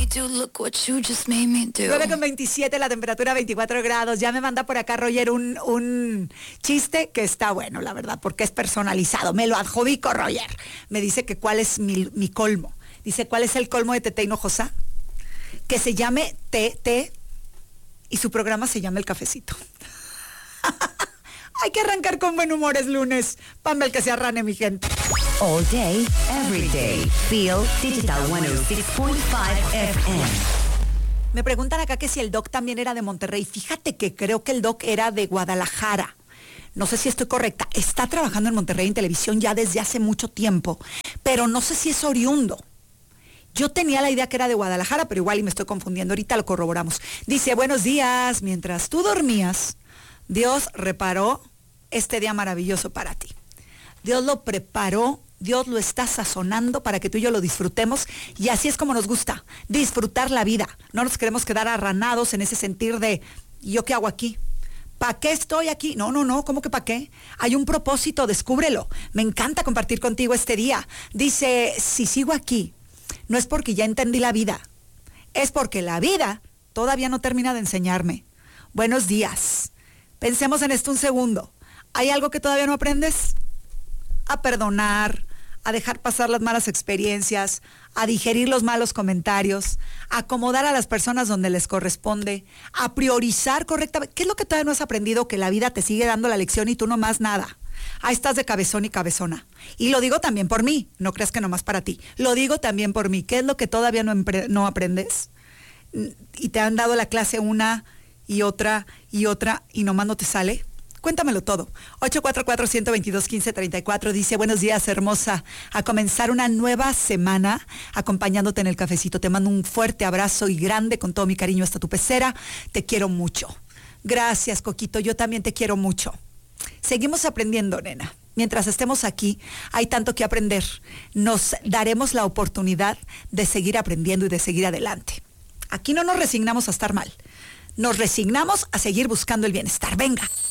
do, look what you just made me do. 9:27, la temperatura 24 grados. Ya me manda por acá Roger un chiste que está bueno, la verdad, porque es personalizado. Me lo adjudico, Roger. Me dice que cuál es mi colmo. Dice, ¿cuál es el colmo de Tete Hinojosa? Que se llame T y su programa se llama El Cafecito. Hay que arrancar con buen humor, es lunes. Pamba el que se arrane, mi gente. All day, every day. Feel Digital 106.5 FM. Me preguntan acá que si el Doc también era de Monterrey. Fíjate que creo que el Doc era de Guadalajara. No sé si estoy correcta. Está trabajando en Monterrey en televisión ya desde hace mucho tiempo, pero no sé si es oriundo. Yo tenía la idea que era de Guadalajara, pero igual y me estoy confundiendo. Ahorita lo corroboramos. Dice, buenos días. Mientras tú dormías, Dios reparó este día maravilloso para ti. Dios lo preparó, Dios lo está sazonando para que tú y yo lo disfrutemos, y así es como nos gusta, disfrutar la vida. No nos queremos quedar arranados en ese sentir de, ¿yo qué hago aquí? ¿Para qué estoy aquí? No, ¿cómo que para qué? Hay un propósito, descúbrelo. Me encanta compartir contigo este día. Dice, si sigo aquí, no es porque ya entendí la vida, es porque la vida todavía no termina de enseñarme. Buenos días. Pensemos en esto un segundo. ¿Hay algo que todavía no aprendes? A perdonar, a dejar pasar las malas experiencias, a digerir los malos comentarios, a acomodar a las personas donde les corresponde, a priorizar correctamente. ¿Qué es lo que todavía no has aprendido que la vida te sigue dando la lección y tú nomás nada? Ahí estás de cabezón y cabezona. Y lo digo también por mí, no creas que nomás para ti. Lo digo también por mí. ¿Qué es lo que todavía no aprendes? Y te han dado la clase una y otra y nomás no te sale. Cuéntamelo todo. 844-122-1534 dice, buenos días, hermosa. A comenzar una nueva semana acompañándote en el cafecito. Te mando un fuerte abrazo y grande con todo mi cariño hasta tu pecera. Te quiero mucho. Gracias, Coquito. Yo también te quiero mucho. Seguimos aprendiendo, nena. Mientras estemos aquí, hay tanto que aprender. Nos daremos la oportunidad de seguir aprendiendo y de seguir adelante. Aquí no nos resignamos a estar mal. Nos resignamos a seguir buscando el bienestar. Venga.